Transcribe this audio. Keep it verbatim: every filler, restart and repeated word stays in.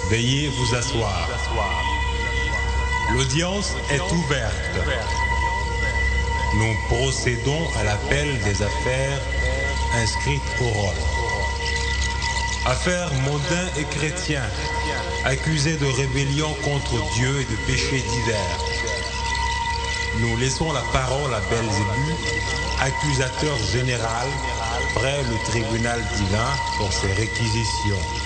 Veuillez vous asseoir. L'audience est ouverte. Nous procédons à l'appel des affaires inscrites au rôle. Affaires mondains et chrétiens, accusés de rébellion contre Dieu et de péchés divers. Nous laissons la parole à Belzébuth, accusateur général, près le tribunal divin pour ses réquisitions.